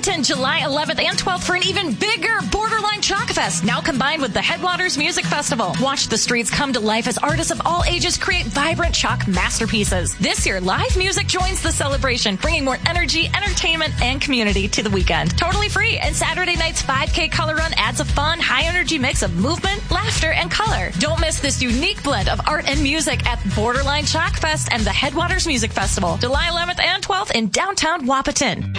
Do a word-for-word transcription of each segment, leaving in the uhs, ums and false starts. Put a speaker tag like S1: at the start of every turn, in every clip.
S1: Wapaton, July eleventh and twelfth for an even bigger Borderline Chalk Fest, now combined with the Headwaters Music Festival. Watch the streets come to life as artists of all ages create vibrant chalk masterpieces. This year, live music joins the celebration, bringing more energy, entertainment, and community to the weekend. Totally free, and Saturday night's five K color run adds a fun, high-energy mix of movement, laughter, and color. Don't miss this unique blend of art and music at Borderline Chalk Fest and the Headwaters Music Festival, July eleventh and twelfth in downtown Wapaton.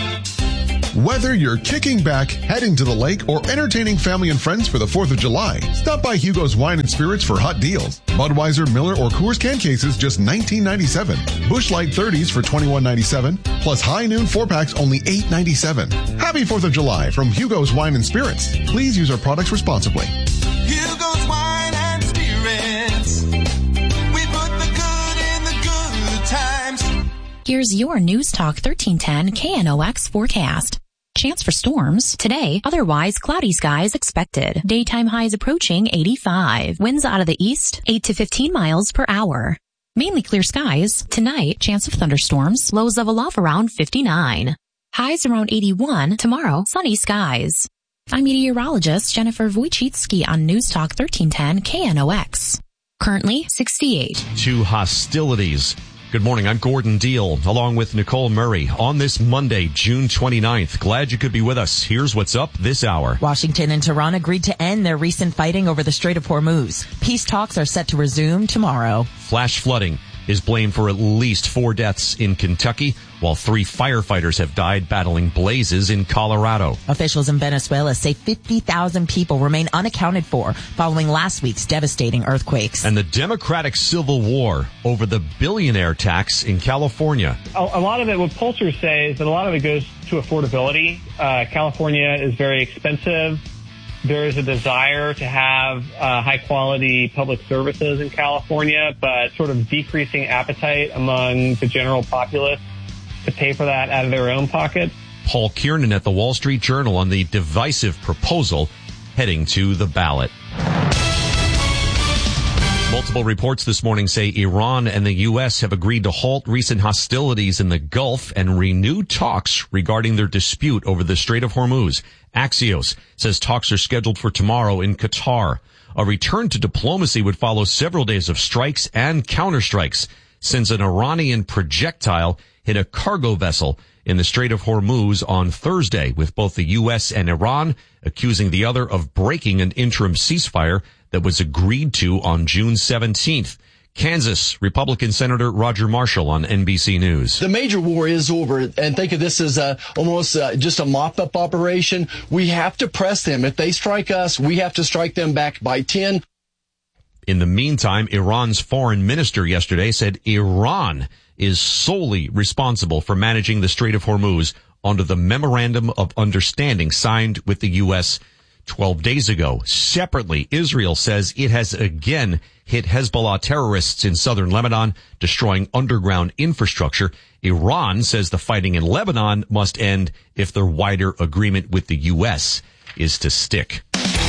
S2: Whether you're kicking back, heading to the lake, or entertaining family and friends for the fourth of July, stop by Hugo's Wine and Spirits for hot deals. Budweiser, Miller, or Coors can cases just nineteen ninety-seven. Busch Light thirties for twenty-one ninety-seven. Plus High Noon four packs only eight ninety-seven. Happy fourth of July from Hugo's Wine and Spirits. Please use our products responsibly.
S3: Hugo's Wine and Spirits. We put the good in the good times.
S4: Here's your News Talk thirteen ten K N O X forecast. Chance for storms today, otherwise cloudy skies expected. Daytime highs approaching eighty-five. Winds out of the east, eight to fifteen miles per hour. Mainly clear skies. Tonight, chance of thunderstorms, lows level off around fifty-nine. Highs around eighty-one. Tomorrow, sunny skies. I'm meteorologist Jennifer Wojcicki on News Talk thirteen ten K N O X. Currently, sixty-eight.
S5: To hostilities. Good morning, I'm Gordon Deal, along with Nicole Murray. On this Monday, June twenty-ninth, glad you could be with us. Here's what's up this hour.
S6: Washington and Tehran agreed to end their recent fighting over the Strait of Hormuz. Peace talks are set to resume tomorrow.
S5: Flash flooding is blamed for at least four deaths in Kentucky, while three firefighters have died battling blazes in Colorado.
S6: Officials in Venezuela say fifty thousand people remain unaccounted for following last week's devastating earthquakes.
S5: And the Democratic Civil War over the billionaire tax in California.
S7: A, a lot of it, what pollsters say, is that a lot of it goes to affordability. Uh, California is very expensive. There is a desire to have uh, high-quality public services in California, but sort of decreasing appetite among the general populace to pay for that out of their own pocket.
S5: Paul Kiernan at the Wall Street Journal on the divisive proposal heading to the ballot. Multiple reports this morning say Iran and the U S have agreed to halt recent hostilities in the Gulf and renew talks regarding their dispute over the Strait of Hormuz. Axios says talks are scheduled for tomorrow in Qatar. A return to diplomacy would follow several days of strikes and counterstrikes since an Iranian projectile hit a cargo vessel in the Strait of Hormuz on Thursday, with both the U S and Iran accusing the other of breaking an interim ceasefire that was agreed to on June seventeenth. Kansas Republican Senator Roger Marshall on N B C News.
S8: The major war is over, and think of this as a, almost uh, just a mop-up operation. We have to press them. If they strike us, we have to strike them back by ten.
S5: In the meantime, Iran's foreign minister yesterday said Iran is solely responsible for managing the Strait of Hormuz under the Memorandum of Understanding signed with the U S twelve days ago. Separately, Israel says it has again hit Hezbollah terrorists in southern Lebanon, destroying underground infrastructure. Iran says the fighting in Lebanon must end if the wider agreement with the U S is to stick.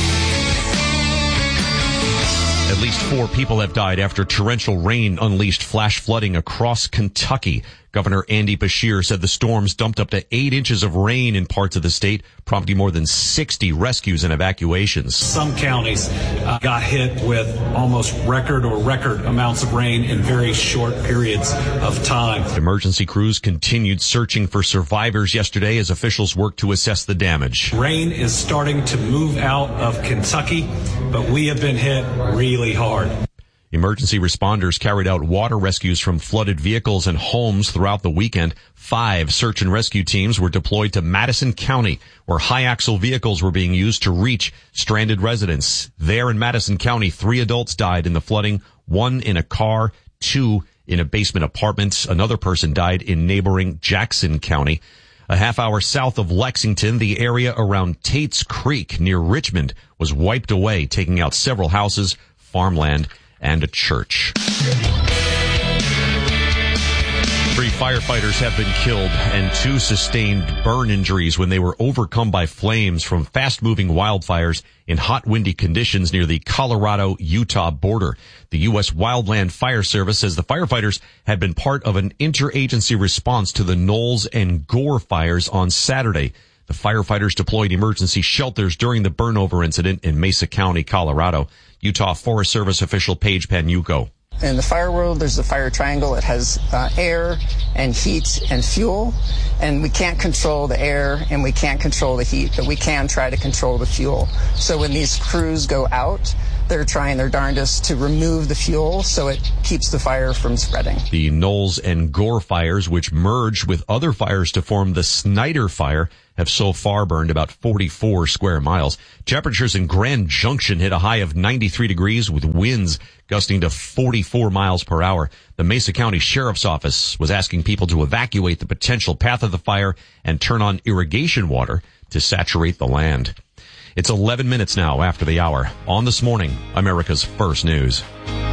S5: At least four people have died after torrential rain unleashed flash flooding across Kentucky. Governor Andy Beshear said the storms dumped up to eight inches of rain in parts of the state, prompting more than sixty rescues and evacuations.
S9: Some counties uh, got hit with almost record or record amounts of rain in very short periods of time.
S5: Emergency crews continued searching for survivors yesterday as officials worked to assess the damage.
S9: Rain is starting to move out of Kentucky, but we have been hit really hard.
S5: Emergency responders carried out water rescues from flooded vehicles and homes throughout the weekend. Five search and rescue teams were deployed to Madison County, where high-axle vehicles were being used to reach stranded residents. There in Madison County, three adults died in the flooding, one in a car, two in a basement apartment. Another person died in neighboring Jackson County. A half hour south of Lexington, the area around Tate's Creek near Richmond was wiped away, taking out several houses, farmland, and a church. Three firefighters have been killed and two sustained burn injuries when they were overcome by flames from fast-moving wildfires in hot, windy conditions near the Colorado-Utah border. The U S Wildland Fire Service says the firefighters had been part of an interagency response to the Knowles and Gore fires on Saturday. The firefighters deployed emergency shelters during the burnover incident in Mesa County, Colorado. Utah Forest Service official Paige Panuco.
S10: In the fire world, there's the fire triangle. It has uh, air and heat and fuel, and we can't control the air and we can't control the heat, but we can try to control the fuel. So when these crews go out, they're trying their darndest to remove the fuel so it keeps the fire from spreading.
S5: The Knowles and Gore fires, which merged with other fires to form the Snyder Fire, have so far burned about forty-four square miles. Temperatures in Grand Junction hit a high of ninety-three degrees with winds gusting to forty-four miles per hour. The Mesa County Sheriff's Office was asking people to evacuate the potential path of the fire and turn on irrigation water to saturate the land. It's eleven minutes now after the hour. On This Morning, America's First News.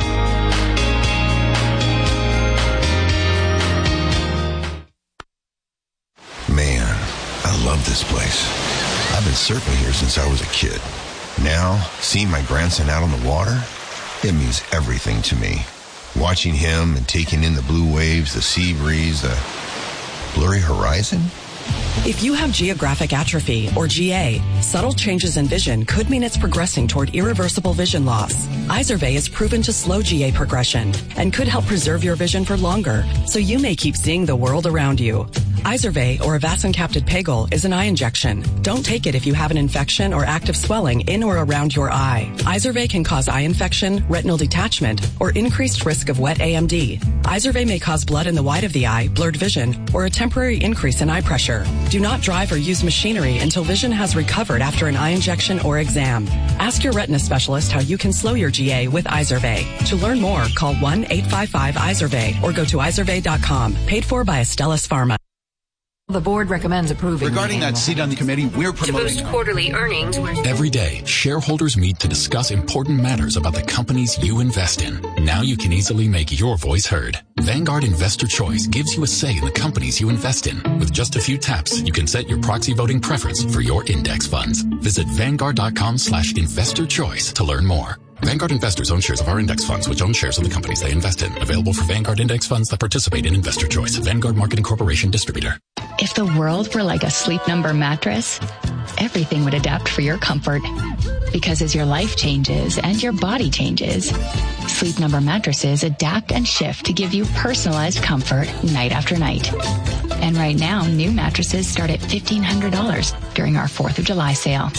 S11: Man, I love this place. I've been surfing here since I was a kid. Now, seeing my grandson out on the water, it means everything to me. Watching him and taking in the blue waves, the sea breeze, the blurry horizon.
S12: If you have geographic atrophy, or G A, subtle changes in vision could mean it's progressing toward irreversible vision loss. Izervay is proven to slow G A progression and could help preserve your vision for longer, so you may keep seeing the world around you. Izervay, or avacincaptad pegol, is an eye injection. Don't take it if you have an infection or active swelling in or around your eye. Izervay can cause eye infection, retinal detachment, or increased risk of wet A M D. Izervay may cause blood in the white of the eye, blurred vision, or a temporary increase in eye pressure. Do not drive or use machinery until vision has recovered after an eye injection or exam. Ask your retina specialist how you can slow your G A with Izervay. To learn more, call one eight five five Izervay or go to izervay dot com. Paid for by Astellas Pharma.
S13: The board recommends approving.
S14: Regarding that seat on the committee, we're promoting
S13: to boost quarterly earnings.
S15: Every day, shareholders meet to discuss important matters about the companies you invest in. Now you can easily make your voice heard. Vanguard Investor Choice gives you a say in the companies you invest in. With just a few taps, you can set your proxy voting preference for your index funds. Visit vanguard dot com slash investor choice to learn more. Vanguard investors own shares of our index funds, which own shares of the companies they invest in. Available for Vanguard index funds that participate in Investor Choice. Vanguard Marketing Corporation distributor.
S16: If the world were like a Sleep Number mattress, everything would adapt for your comfort. Because as your life changes and your body changes, Sleep Number mattresses adapt and shift to give you personalized comfort night after night. And right now, new mattresses start at fifteen hundred dollars during our fourth of July sale.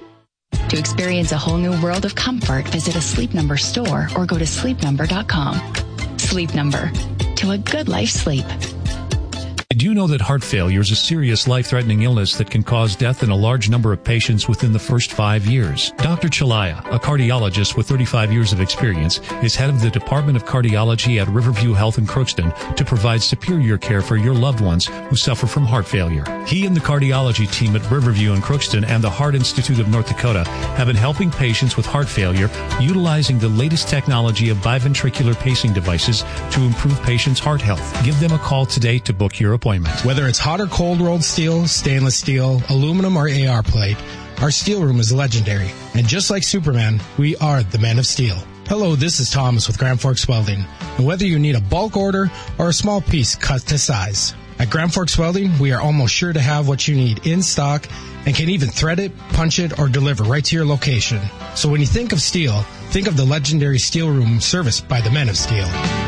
S16: To experience a whole new world of comfort, visit a Sleep Number store or go to sleep number dot com. Sleep Number. To a good life sleep.
S17: Did you know that heart failure is a serious life-threatening illness that can cause death in a large number of patients within the first five years? Doctor Chalaya, a cardiologist with thirty-five years of experience, is head of the Department of Cardiology at Riverview Health in Crookston to provide superior care for your loved ones who suffer from heart failure. He and the cardiology team at Riverview in Crookston and the Heart Institute of North Dakota have been helping patients with heart failure utilizing the latest technology of biventricular pacing devices to improve patients' heart health. Give them a call today to book your appointment.
S18: Whether it's hot or cold rolled steel, stainless steel, aluminum, or A R plate, our steel room is legendary. And just like Superman, we are the Men of Steel. Hello, this is Thomas with Grand Forks Welding. And whether you need a bulk order or a small piece cut to size, at Grand Forks Welding, we are almost sure to have what you need in stock and can even thread it, punch it, or deliver right to your location. So when you think of steel, think of the legendary steel room serviced by the Men of Steel.